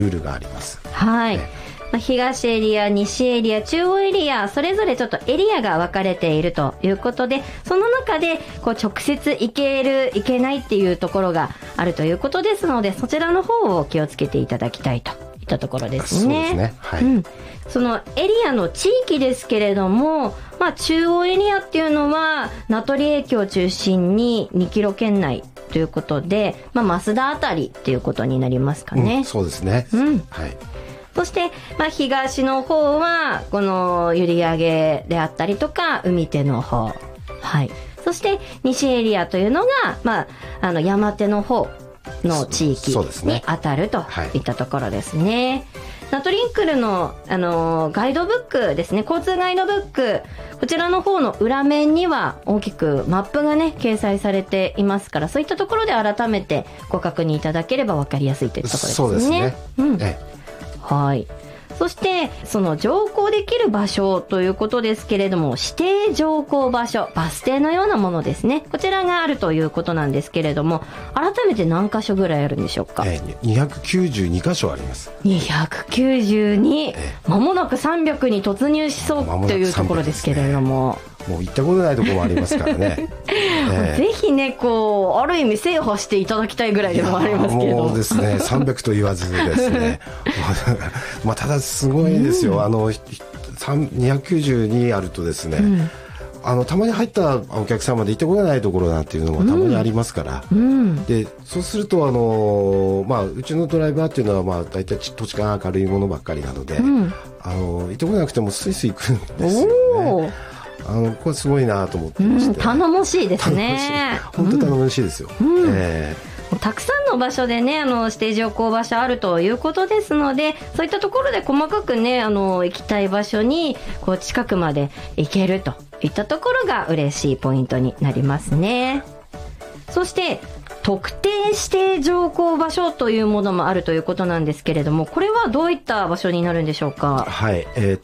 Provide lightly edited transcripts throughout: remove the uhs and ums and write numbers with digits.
ルールがあります。 はい。東エリア、西エリア、中央エリア、それぞれちょっとエリアが分かれているということで、その中でこう直接行ける、行けないっていうところがあるということですので、そちらの方を気をつけていただきたいといったところですね。 そうですね。はい。 そのエリアの地域ですけれども、中央エリアっていうのは名取駅を中心に2キロ圏内ということで、増田あたりっていうことになりますかね。 そうですね。はい。 そして、東の方はこの閖上であったりとか海手の方、はい。そして西エリアというのが、山手の方の地域に当たるといったところですね。ナトリンクルの、ガイドブックですね、交通ガイドブック、こちらの方の裏面には大きくマップがね掲載されていますから、そういったところで改めてご確認いただければ分かりやすいというところですね。 そうですね。 はい。そしてその乗降できる場所ということですけれども、指定乗降場所、バス停のようなものですね、こちらがあるということなんですけれども、改めて何箇所ぐらいあるんでしょうか。 292箇所あります。 292、間もなく300に突入しそうというところですけれども、 もう行ったことないところもありますからね。 ぜひね、こうある意味制覇していただきたいぐらいでもありますけれども、 もうですね、300と言わずですねただすごいですよ。292あるとですね、たまに入ったお客様で行ったことないところなんていうのもたまにありますから、でそうするとうちのドライバーっていうのは大体土地が明るいものばっかりなので、行ったことなくてもスイスイ行くんですよね。これすごいなと思ってまして、 頼もしいですね。 本当頼もしいですよ。 たくさんの場所でね、指定乗降場所あるということですので、そういったところで細かくね、行きたい場所にこう近くまで行けるといったところが嬉しいポイントになりますね。そして特定指定乗降場所というものもあるということなんですけれども、これはどういった場所になるんでしょうか。 はい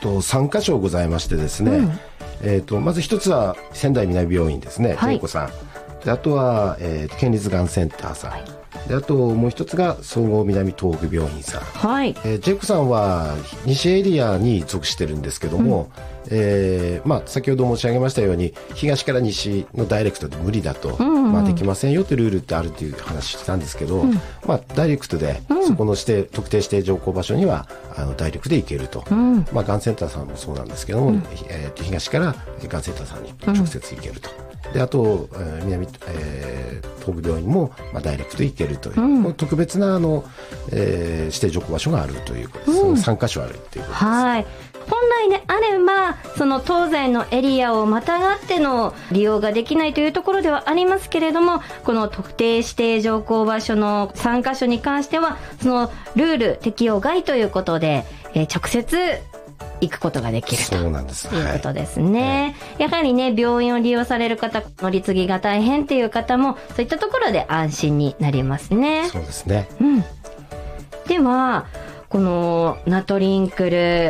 、3カ所ございましてですね、まず一つは仙台南病院ですね、恵子さんで、あとは、県立がんセンターさん、であともう一つが総合南東北病院さん、ジェイコさんは西エリアに属してるんですけども、先ほど申し上げましたように東から西のダイレクトで無理だと、できませんよというルールってあるという話したんですけど、ダイレクトでそこの特定指定乗降場所にはダイレクトで行けると、がんセンターさんもそうなんですけども、東からがんセンターさんに直接行けると。であと、東部病院も、ダイレクトで行けるという、特別な指定乗降場所があるということです。3カ所あるということです。はい、 本来であればその東西のエリアをまたがっての利用ができないというところではありますけれども、この特定指定乗降場所の3カ所に関してはそのルール適用外ということで、直接行くことができるということですね。やはりね、病院を利用される方、乗り継ぎが大変っていう方もそういったところで安心になりますね。 そうですね。 ではこのナトリンクル、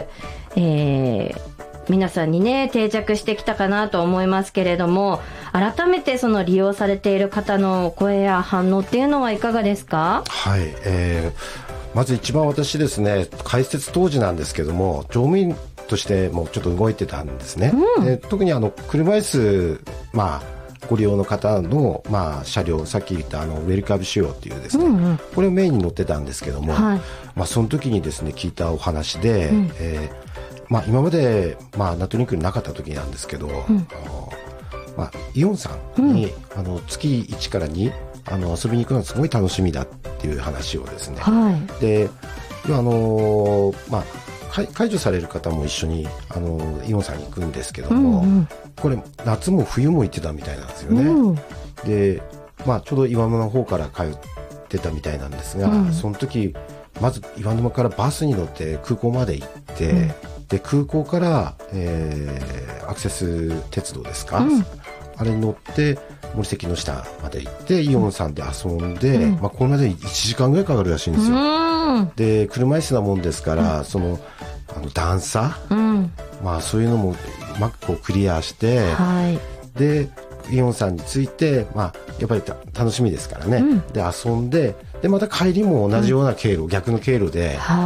皆さんにね定着してきたかなと思いますけれども、改めてその利用されている方の声や反応っていうのはいかがですか。 はい、まず一番私ですね、開設当時なんですけども、乗務員としてもちょっと動いてたんですね。で特に車椅子、ご利用の方の、車両、さっき言ったウェルカブ仕様っていうですね、これをメインに乗ってたんですけども、その時にですね聞いたお話で、今まで、ナトリンクルなかった時なんですけど、イオンさんに、月1から2遊びに行くのがすごい楽しみだっていう話をですね、で解除される方も一緒にイオンさんに行くんですけども、これ夏も冬も行ってたみたいなんですよね。で、ちょうど岩沼の方から通ってたみたいなんですが、その時まず岩沼からバスに乗って空港まで行って、で空港から、アクセス鉄道ですか、あれに乗って森関の下まで行ってイオンさんで遊んで、これまで1時間ぐらいかかるらしいんですよ。で車椅子なもんですから、その段差、そういうのもうまくこうクリアして、でイオンさんに着いて、やっぱり楽しみですからね、で遊んで、 でまた帰りも同じような経路、逆の経路で